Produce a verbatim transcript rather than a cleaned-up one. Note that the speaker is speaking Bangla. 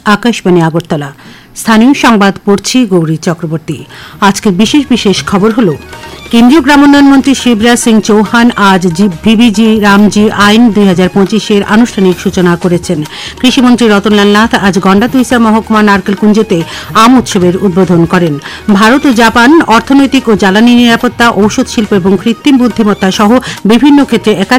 আকাশবাণী আগরতলা। স্থানীয় সংবাদ পড়ছি গৌরী চক্রবর্তী। আজকের বিশেষ বিশেষ খবর হল, কেন্দ্রীয় গ্রামোন্নয়ন মন্ত্রী শিবরাজ সিং চৌহান আজ ভিবিজি রামজি আইন দুই হাজার পঁচিশের আনুষ্ঠানিক সূচনা করেছেন। কৃষিমন্ত্রী রতনলাল নাথ আজ গন্ডাতুইসা মহকুমা নারকেলকুঞ্জতে আম উৎসবের উদ্বোধন করেন। ভারত ও জাপান অর্থনৈতিক ও জ্বালানি নিরাপত্তা, ঔষধ শিল্প এবং কৃত্রিম বুদ্ধিমত্তা সহ বিভিন্ন ক্ষেত্রে